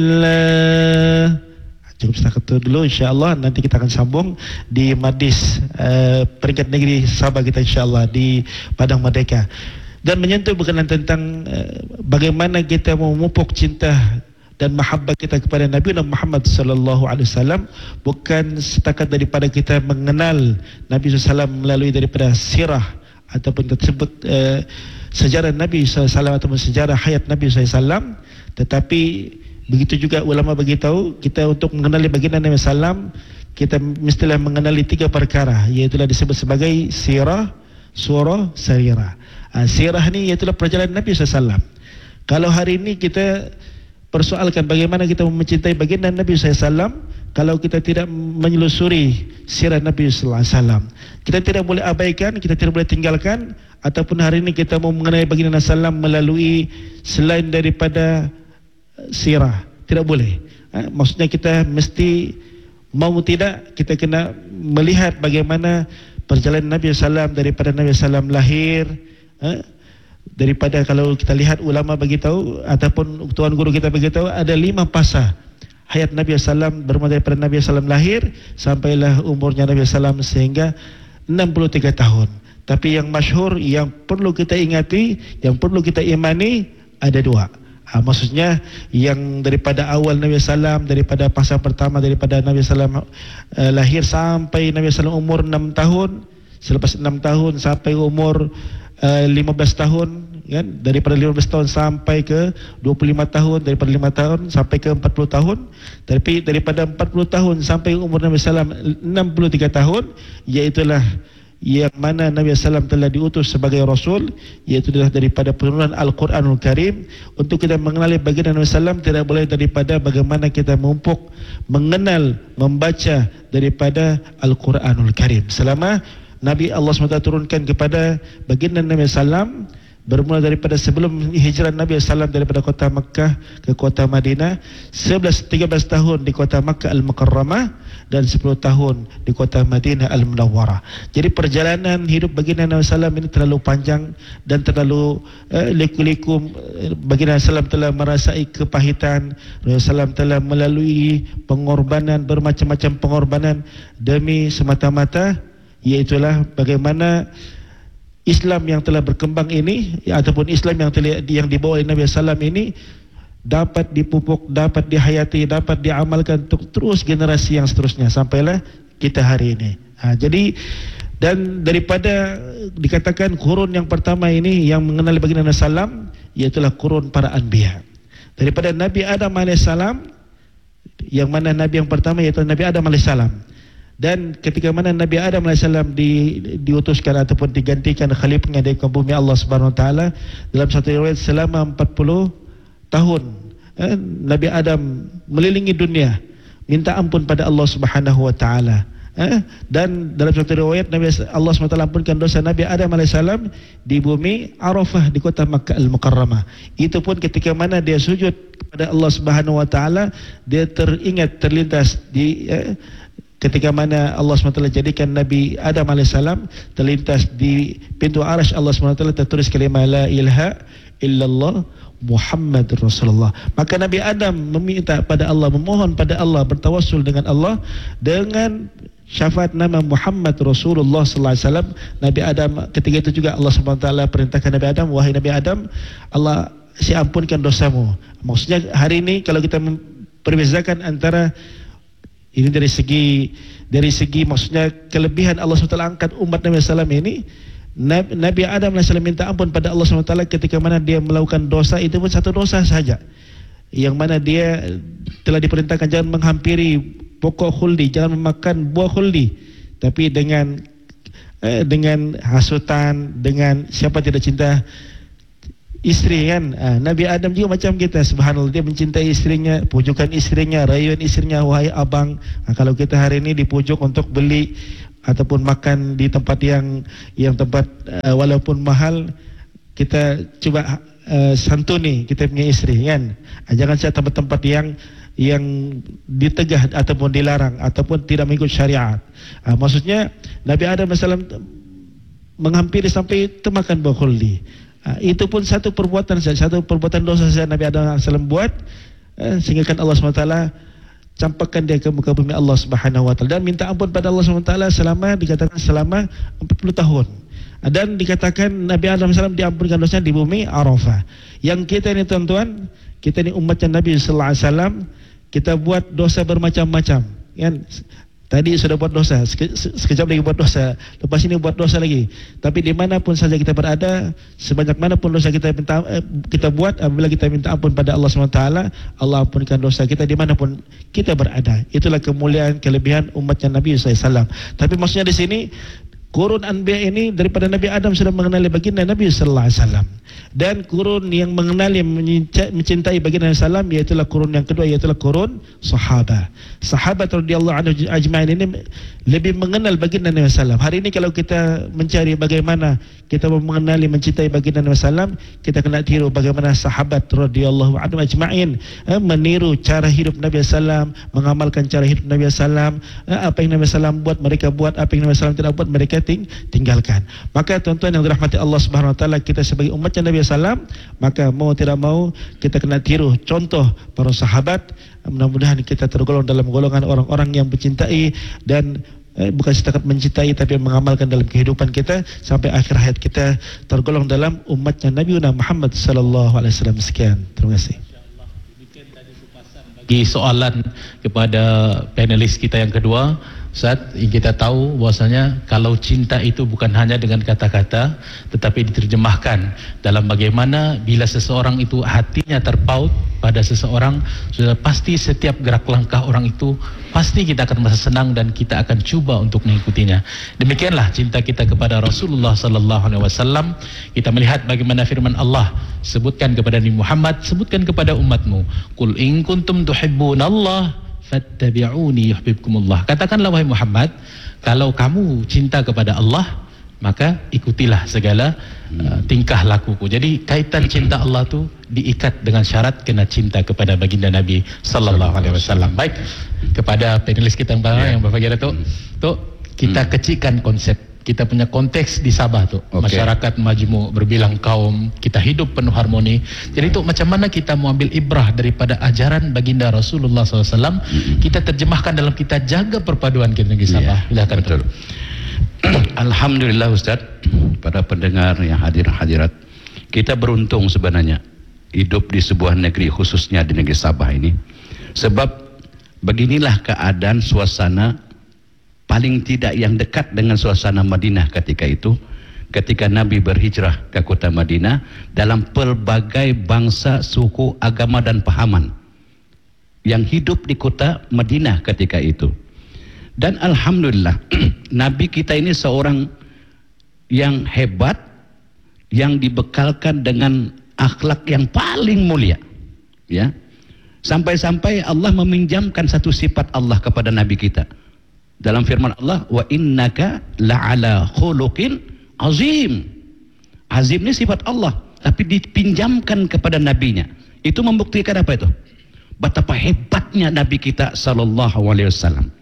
Cukup setakat itu dulu, insyaAllah nanti kita akan sambung di Madis peringkat negeri Sabah kita, insyaAllah di Padang Merdeka, dan menyentuh berkenaan tentang bagaimana kita memupuk cinta dan mahabbah kita kepada Nabi Muhammad sallallahu alaihi wasallam, bukan setakat daripada kita mengenal Nabi SAW melalui daripada sirah ataupun kita sebut sejarah Nabi SAW ataupun sejarah hayat Nabi SAW, tetapi begitu juga ulama beritahu kita untuk mengenali baginda Nabi SAW, kita mestilah mengenali 3 perkara, iaitulah disebut sebagai sirah, surah, sarirah. Sirah ni iaitulah perjalanan Nabi SAW. Kalau hari ini kita persoalkan bagaimana kita mencintai baginda Nabi SAW, kalau kita tidak menyelusuri sirah Nabi SAW, kita tidak boleh abaikan, kita tidak boleh tinggalkan. Ataupun hari ini kita mau mengenai baginda Nabi SAW melalui selain daripada sirah, tidak boleh. Maksudnya kita mesti mau tidak, kita kena melihat bagaimana perjalanan Nabi SAW daripada Nabi SAW lahir, daripada kalau kita lihat ulama beritahu ataupun tuan guru kita beritahu ada 5 fasa hayat Nabi SAW, bermula daripada Nabi SAW lahir sampailah umurnya Nabi SAW sehingga 63 tahun. Tapi yang masyhur, yang perlu kita ingati, yang perlu kita imani ada 2. Maksudnya yang daripada awal Nabi SAW, daripada fasa pertama daripada Nabi SAW lahir sampai Nabi SAW umur 6 tahun, selepas 6 tahun sampai umur 15 tahun, kan? Daripada 15 tahun sampai ke 25 tahun, daripada 5 tahun sampai ke 40 tahun, tapi daripada 40 tahun sampai umur Nabi SAW 63 tahun, iaitulah yang mana Nabi SAW telah diutus sebagai Rasul, iaitu daripada penurunan Al-Quranul Karim. Untuk kita mengenali baginda Nabi SAW, tidak boleh daripada bagaimana kita memupuk, mengenal, membaca daripada Al-Quranul Karim. Selama Nabi Allah SWT turunkan kepada baginda Nabi SAW, bermula daripada sebelum hijrah Nabi SAW daripada kota Makkah ke kota Madinah, 13 tahun di kota Makkah Al-Mukarramah dan 10 tahun di kota Madinah Al-Munawwarah. Jadi perjalanan hidup baginda Nabi SAW ini terlalu panjang dan terlalu liku-liku. Baginda Nabi SAW telah merasai kepahitan, Nabi SAW telah melalui pengorbanan, bermacam-macam pengorbanan demi semata-mata iaitulah bagaimana Islam yang telah berkembang ini, ataupun Islam yang dibawa oleh Nabi SAW ini dapat dipupuk, dapat dihayati, dapat diamalkan untuk terus generasi yang seterusnya sampailah kita hari ini. Jadi dan daripada dikatakan kurun yang pertama ini yang mengenali baginda Nabi SAW, iaitulah kurun para anbiya. Daripada Nabi Adam AS, yang mana Nabi yang pertama iaitu Nabi Adam AS. Dan ketika mana Nabi Adam AS diutuskan ataupun digantikan khalifahnya dari bumi Allah Subhanahu Wa Taala, dalam satu riwayat selama 40 tahun Nabi Adam melilingi dunia minta ampun pada Allah Subhanahu Wa Taala. Dan dalam satu riwayat Allah SWT ampunkan dosa Nabi Adam AS di bumi Arafah di kota Makkah Al-Mukarramah. Itu pun ketika mana dia sujud kepada Allah Subhanahu Wa Taala, dia teringat, terlintas di ketika mana Allah SWT jadikan Nabi Adam AS terlintas di pintu arash Allah SWT tertulis kalimah la ilaha illallah Muhammad Rasulullah. Maka Nabi Adam meminta pada Allah, memohon pada Allah, bertawassul dengan Allah dengan syafaat nama Muhammad Rasulullah sallallahu alaihi wasallam. Nabi Adam ketika itu juga Allah SWT perintahkan Nabi Adam, wahai Nabi Adam, Allah saya ampunkan dosamu. Maksudnya hari ini kalau kita memperbezakan antara ini dari segi maksudnya kelebihan Allah SWT angkat umat Nabi SAW ini, Nabi Adam AS minta ampun pada Allah SWT ketika mana dia melakukan dosa, itu pun satu dosa saja, yang mana dia telah diperintahkan jangan menghampiri pokok khuldi, jangan memakan buah khuldi, tapi dengan hasutan, dengan siapa tidak cinta istri kan. Nabi Adam juga macam kita, subhanallah, dia mencintai istrinya, pujukan istrinya, rayuan istrinya, wahai abang. Kalau kita hari ini dipujuk untuk beli ataupun makan di tempat yang tempat walaupun mahal, kita coba santuni kita punya istri kan. Jangan saya tempat-tempat yang ditegah ataupun dilarang ataupun tidak mengikut syariat. Maksudnya Nabi Adam AS menghampiri sampai termakan buah khuldi. Itu pun satu perbuatan dosa saja Nabi Adam AS buat. sehingga Allah SWT campakkan dia ke muka bumi Allah Subhanahu Wa Taala dan minta ampun pada Allah SWT selama, dikatakan selama 40 tahun. Dan dikatakan Nabi Adam AS diampunkan dosanya di bumi Arafah. Yang kita ini tuan-tuan, kita ini umatnya Nabi Sallallahu Alaihi Wasallam, kita buat dosa bermacam-macam, kan? Tadi sudah buat dosa, sekejap lagi buat dosa, lepas ini buat dosa lagi. Tapi dimanapun saja kita berada, sebanyak manapun dosa kita buat, apabila kita minta ampun pada Allah SWT, Allah ampunkan dosa kita dimanapun kita berada. Itulah kemuliaan, kelebihan umatnya Nabi SAW. Tapi maksudnya di sini, kurun Anbiya ini daripada Nabi Adam sudah mengenali baginda Nabi Sallallahu Alaihi Wasallam, dan kurun yang mengenali, mencintai baginda Nabi Sallam, iaitulah kurun yang kedua, iaitulah kurun sahabat. Sahabat radhiyallahu anhu ajma'in ini lebih mengenal baginda Nabi Sallam. Hari ini kalau kita mencari bagaimana kita mengenali, mencintai baginda Nabi Sallam, kita kena tiru bagaimana sahabat radhiyallahu anhu ajma'in meniru cara hidup Nabi Sallam, mengamalkan cara hidup Nabi Sallam. Apa yang Nabi Sallam buat mereka buat, apa yang Nabi Sallam tidak buat mereka tinggalkan. Maka tuan-tuan yang dirahmati Allah Subhanahu Wa Taala, kita sebagai umatnya Nabi SAW, maka mau tidak mau kita kena tiru contoh para sahabat. Mudah-mudahan kita tergolong dalam golongan orang-orang yang mencintai dan bukan setakat mencintai tapi mengamalkan dalam kehidupan kita sampai akhir hayat kita, tergolong dalam umatnya Nabi Muhammad sallallahu alaihi wasallam. Sekian, terima kasih. Bagi soalan kepada panelis kita yang kedua, Ustaz, kita tahu bahwasanya kalau cinta itu bukan hanya dengan kata-kata, tetapi diterjemahkan dalam bagaimana bila seseorang itu hatinya terpaut pada seseorang, sudah pasti setiap gerak langkah orang itu pasti kita akan merasa senang dan kita akan cuba untuk mengikutinya. Demikianlah cinta kita kepada Rasulullah sallallahu alaihi wasallam. Kita melihat bagaimana firman Allah sebutkan kepada Nabi Muhammad, sebutkan kepada umatmu, qul in kuntum tuhibbunallah fattabi'uni yuhibbukumullah. Katakanlah wahai Muhammad, kalau kamu cinta kepada Allah, maka ikutilah segala tingkah lakuku. Jadi kaitan cinta Allah tu diikat dengan syarat kena cinta kepada baginda Nabi sallallahu alaihi wasallam. Baik, kepada panelis kita yang berbahagia Datuk, kita kecilkan konsep. Kita punya konteks di Sabah tu, masyarakat majmuk berbilang kaum, kita hidup penuh harmoni. Jadi tu macam mana kita mau ambil ibrah daripada ajaran baginda Rasulullah SAW, kita terjemahkan dalam kita jaga perpaduan kita negeri Sabah. Silakan. Betul. Alhamdulillah Ustaz, para pendengar yang hadirat, kita beruntung sebenarnya hidup di sebuah negeri, khususnya di negeri Sabah ini. Sebab beginilah keadaan suasana paling tidak yang dekat dengan suasana Madinah ketika itu, ketika Nabi berhijrah ke kota Madinah dalam pelbagai bangsa, suku, agama dan pahaman yang hidup di kota Madinah ketika itu. Dan alhamdulillah Nabi kita ini seorang yang hebat, yang dibekalkan dengan akhlak yang paling mulia, ya. Sampai-sampai Allah meminjamkan satu sifat Allah kepada Nabi kita dalam firman Allah, wa innaka la'ala khuluqin azim. Azim ini sifat Allah, tapi dipinjamkan kepada nabinya. Itu membuktikan apa itu? Betapa hebatnya Nabi kita sallallahu alaihi wasallam.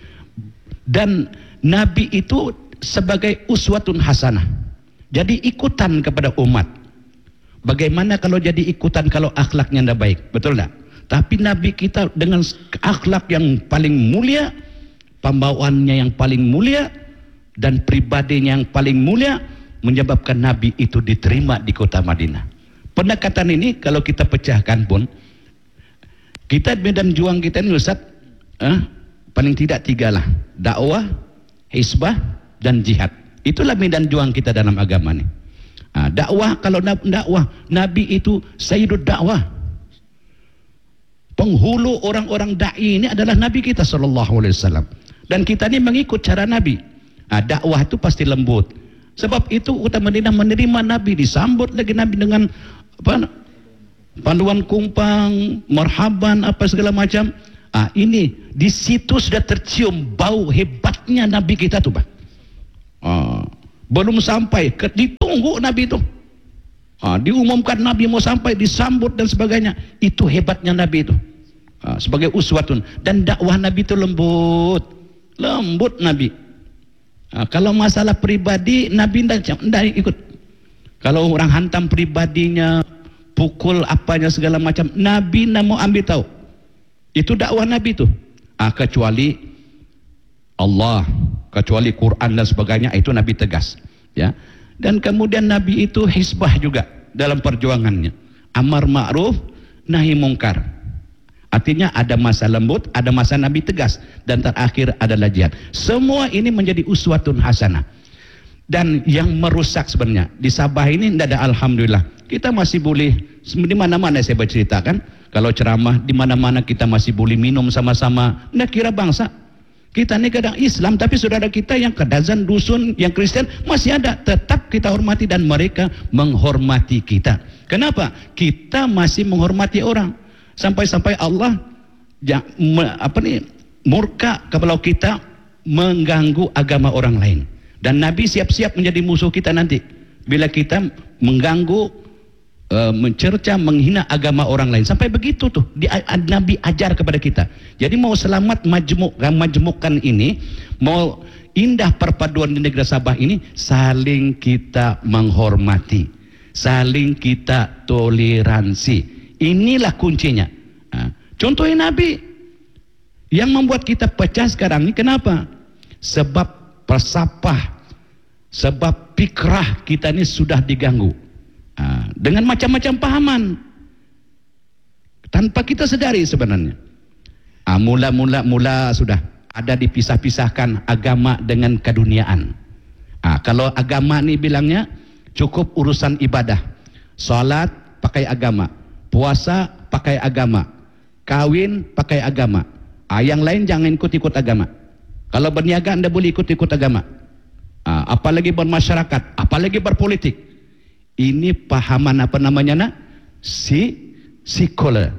Dan Nabi itu sebagai uswatun hasanah. Jadi ikutan kepada umat. Bagaimana kalau jadi ikutan kalau akhlaknya tidak baik? Betul tak? Tapi Nabi kita dengan akhlak yang paling mulia, pembawaannya yang paling mulia, dan pribadinya yang paling mulia, menyebabkan Nabi itu diterima di kota Madinah. Pendekatan ini kalau kita pecahkan pun, kita medan juang kita ini Ustaz, paling tidak 3 lah: dakwah, hisbah, dan jihad. Itulah medan juang kita dalam agama ini. Dakwah, kalau dakwah, Nabi itu sayyidud dakwah. Penghulu orang-orang da'i ini adalah Nabi kita sallallahu alaihi wasallam. Dan kita ini mengikut cara Nabi. Dakwah itu pasti lembut. Sebab itu kota Madinah menerima Nabi, disambut lagi Nabi dengan apa? Panduan kumpang, marhaban, apa segala macam. Ini di situ sudah tercium bau hebatnya Nabi kita tuh, Pak. Belum sampai, ditunggu Nabi itu. Diumumkan Nabi mau sampai, disambut dan sebagainya. Itu hebatnya Nabi itu. Sebagai uswatun. Dan dakwah Nabi itu lembut Nabi. Kalau masalah pribadi Nabi tidak ikut. Kalau orang hantam pribadinya, pukul apanya segala macam. Nabi nak mau ambil tahu. Itu dakwah Nabi itu. Kecuali Allah, kecuali Quran dan sebagainya, itu Nabi tegas. Ya. Dan kemudian Nabi itu hisbah juga dalam perjuangannya. Amar ma'ruf, nahi mungkar. Artinya ada masa lembut, ada masa Nabi tegas, dan terakhir adalah jihad. Semua ini menjadi uswatun hasanah. Dan yang merusak sebenarnya di Sabah ini tidak ada, alhamdulillah. Kita masih boleh di mana-mana, saya berceritakan, kalau ceramah di mana-mana kita masih boleh minum sama-sama. Nggak kira bangsa. Kita ini kadang Islam, tapi saudara kita yang kedazan, dusun, yang Kristen masih ada. Tetap kita hormati dan mereka menghormati kita. Kenapa? Kita masih menghormati orang. Sampai-sampai Allah murka kalau kita mengganggu agama orang lain. Dan Nabi siap-siap menjadi musuh kita nanti bila kita mengganggu, mencerca, menghina agama orang lain. Sampai begitu tuh Nabi ajar kepada kita. Jadi mau selamat majemukkan ini, mau indah perpaduan di negeri Sabah ini, saling kita menghormati, saling kita toleransi. Inilah kuncinya. Contohnya Nabi yang membuat kita pecah sekarang ini, kenapa? Sebab persapah, sebab pikrah kita ini sudah diganggu dengan macam-macam pahaman tanpa kita sedari sebenarnya. Mula sudah ada dipisah-pisahkan agama dengan keduniaan. Kalau agama ini bilangnya cukup urusan ibadah, salat pakai agama, puasa pakai agama, kawin pakai agama. Yang lain jangan ikut-ikut agama. Kalau berniaga anda boleh ikut-ikut agama. Apalagi bermasyarakat, apalagi berpolitik. Ini pahaman apa namanya nak? Sekular.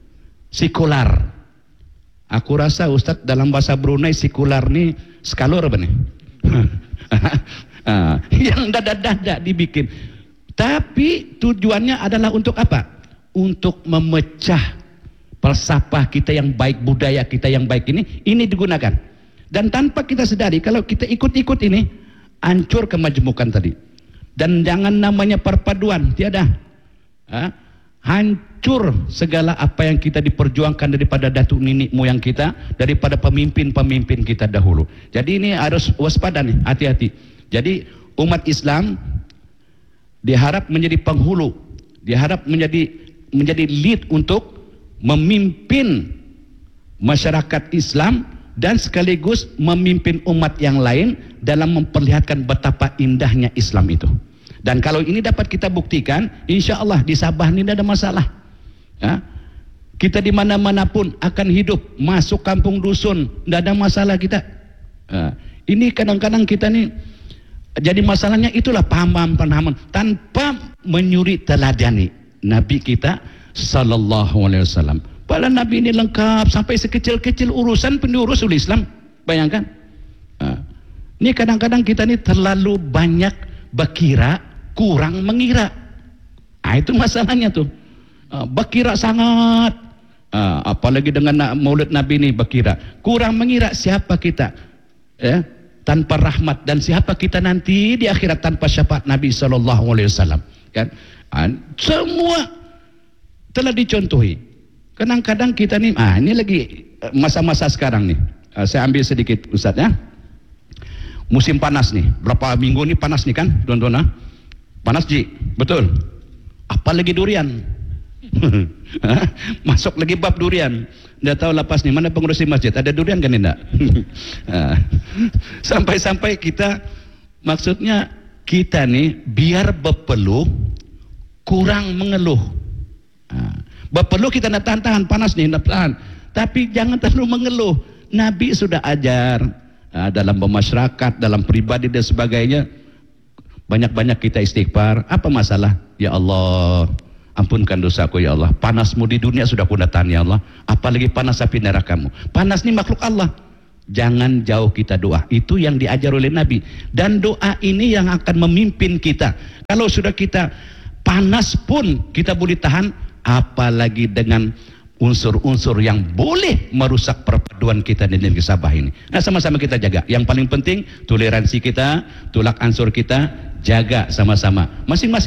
Aku rasa Ustaz dalam bahasa Brunei sekular ni skalor apa nih? Yang dada-dada dibikin. Tapi tujuannya adalah untuk apa? Untuk memecah falsafah kita yang baik, budaya kita yang baik ini digunakan. Dan tanpa kita sadari, kalau kita ikut-ikut ini, hancur kemajemukan tadi. Dan jangan namanya perpaduan, tiada. Hancur segala apa yang kita diperjuangkan daripada datuk nenek moyang kita, daripada pemimpin-pemimpin kita dahulu. Jadi ini harus waspada nih, hati-hati. Jadi umat Islam diharap menjadi penghulu, diharap menjadi lead untuk memimpin masyarakat Islam dan sekaligus memimpin umat yang lain dalam memperlihatkan betapa indahnya Islam itu. Dan kalau ini dapat kita buktikan, insya Allah di Sabah ini tidak ada masalah. Kita di mana-mana pun akan hidup, masuk kampung dusun, tidak ada masalah kita. Ini kadang-kadang kita nih jadi masalahnya itulah pahaman tanpa menyuri teladani Nabi kita Sallallahu Alaihi Wasallam. Padahal Nabi ini lengkap sampai sekecil-kecil urusan pun diurus oleh Islam. Bayangkan. Ini kadang-kadang kita ini terlalu banyak berkira, kurang mengira. Itu masalahnya tuh. Berkira sangat. Apalagi dengan maulid Nabi ini berkira. Kurang mengira siapa kita. Tanpa rahmat, dan siapa kita nanti di akhirat tanpa syafaat Nabi Sallallahu Alaihi Wasallam. Kan? Semua telah dicontohi. Kadang-kadang kita nih, ini lagi masa-masa sekarang nih. Saya ambil sedikit Ustaz ya. Musim panas nih, berapa minggu nih panas nih kan, tuan-tuan. Panas Ji, betul. Apalagi durian. Masuk lagi bab durian. Nggak tahu lepas nih, mana pengurusi masjid, ada durian kan enggak? Sampai-sampai kita, maksudnya kita nih biar berpeluh, kurang mengeluh. Berpeluh kita nak tahan-tahan, panas nih, nak tahan. Tapi jangan terlalu mengeluh. Nabi sudah ajar dalam bermasyarakat, dalam pribadi dan sebagainya. Banyak-banyak kita istighfar. Apa masalah? Ya Allah, ampunkan dosaku ya Allah. Panasmu di dunia sudah ku tahan ya Allah. Apalagi panas api nerakamu. Panas ini makhluk Allah. Jangan jauh kita doa. Itu yang diajar oleh Nabi. Dan doa ini yang akan memimpin kita. Kalau sudah kita panas pun kita boleh tahan, apalagi dengan unsur-unsur yang boleh merusak perpaduan kita di negeri Sabah ini. Nah, sama-sama kita jaga. Yang paling penting toleransi kita, tolak ansur kita, jaga sama-sama. Masing-masing lah.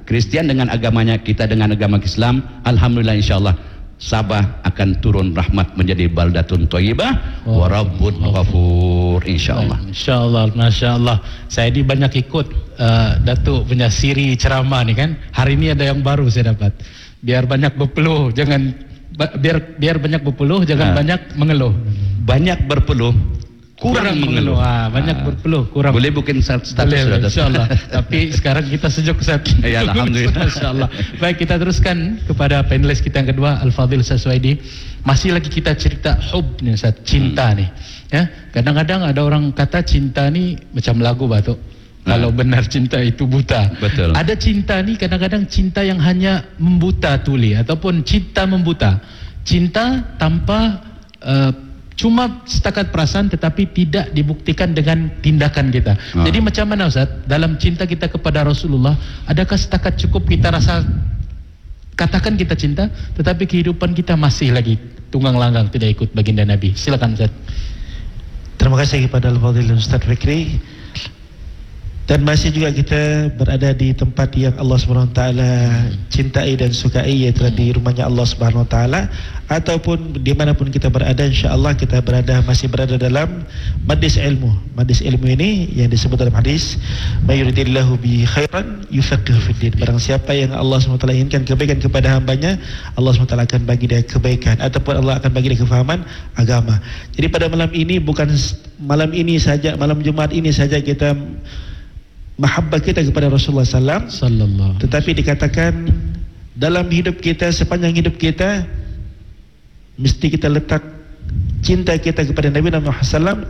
Kristian dengan agamanya, kita dengan agama Islam. Alhamdulillah, insyaallah Sabah akan turun rahmat menjadi baldatun thayyibah wa rabbun ghafur, insyaallah. Insyaallah, masya-Allah. Saya ini banyak ikut Datuk punya siri ceramah ni kan. Hari ini ada yang baru saya dapat. Biar banyak berpeluh, jangan biar banyak berpeluh, jangan banyak mengeluh. Banyak berpeluh, kurang mengeluh. Banyak berpeluh, kurang. Boleh bukan status boleh, insyaallah. Tapi sekarang kita sejuk Ustaz. Ya, alhamdulillah. Insyaallah. Baik, kita teruskan kepada panelis kita yang kedua, Al-Fadhil Ustaz Suhaidi. Masih lagi kita cerita hub ni Ustaz, cinta ni. Ya, kadang-kadang ada orang kata cinta ni macam lagu Batuk. Kalau benar cinta itu buta. Betul. Ada cinta ni kadang-kadang cinta yang hanya membuta tuli ataupun cinta membuta. Cinta tanpa cuma setakat perasaan tetapi tidak dibuktikan dengan tindakan kita. Jadi macam mana Ustaz dalam cinta kita kepada Rasulullah, adakah setakat cukup kita rasa katakan kita cinta tetapi kehidupan kita masih lagi tunggang langgang tidak ikut baginda Nabi? Silakan Ustaz. Terima kasih kepada Al-Fadhil Ustaz Fikri. Dan masih juga kita berada di tempat yang Allah SWT cintai dan sukai, iaitu di rumahnya Allah SWT, ataupun dimanapun kita berada, insyaAllah kita masih berada dalam majlis ilmu. Majlis ilmu ini yang disebut dalam hadis, mayuridillahu bi khairan yufaqihu fiddin. Barang siapa yang Allah SWT inginkan kebaikan kepada hambanya, Allah SWT akan bagi dia kebaikan, ataupun Allah akan bagi dia kefahaman agama. Jadi pada malam ini, bukan malam ini saja, malam Jumaat ini saja kita mahabbah kita kepada Rasulullah SAW, tetapi dikatakan dalam hidup kita, sepanjang hidup kita, mesti kita letak cinta kita kepada Nabi Muhammad SAW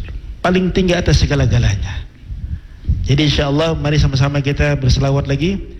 paling tinggi atas segala-galanya. Jadi insyaAllah mari sama-sama kita berselawat lagi